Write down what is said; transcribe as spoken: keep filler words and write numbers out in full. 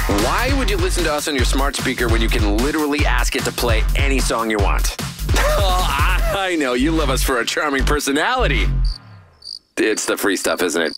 Why would you listen to us on your smart speaker when you can literally ask it to play any song you want? Oh, I know. You love us for our charming personality. It's the free stuff, isn't it?